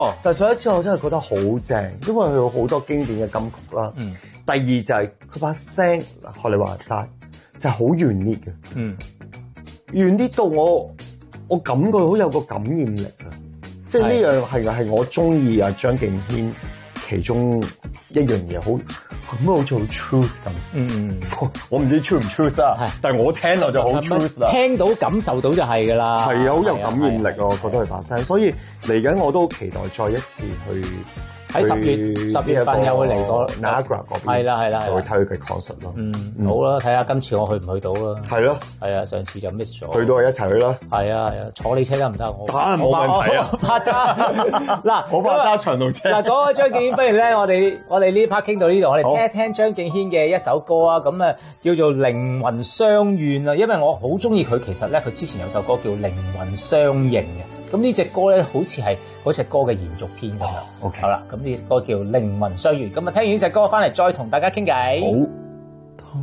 但係上一次我真係覺得好正，因為佢有好多經典嘅金曲啦。第二就係佢把聲，學你話齋就係好軟啲嘅。軟啲到我感覺好有個感染力啊！即係呢樣係我中意啊張敬軒其中一樣嘢，好似好 truth 咁。我唔知 true 唔 truth 啊，但係我聽落就好 truth 啦。 聽到感受到就係㗎啦。 係啊，好有感染力啊！我覺得佢把聲，所以嚟緊我都好期待再一次去。 喺10月份又會嚟過 Niagara 嗰邊， 係啦， 就會睇佢嘅 concert 咯。 好啦，睇下今次我去唔去到啦。 係咯， 係啊，上次就 miss 咗。 去到係一齊去啦。 係啊，坐你車得唔得？我冇問題啊， 怕揸。嗱， 好怕揸長途車。 嗱，講開張敬軒，不如咧，我哋呢 part 傾到呢度，我哋聽一聽張敬軒嘅一首歌啊，咁啊叫做《靈魂相願》啊，因為我好中意佢，其實咧佢之前有首歌叫《靈魂相認》嘅。咁呢隻歌咧，好似係嗰隻歌嘅延續篇咁啊。 OK， 好啦，咁呢隻歌叫《靈魂相遇》。咁啊，聽完呢隻歌翻嚟，再同大家傾偈。 好。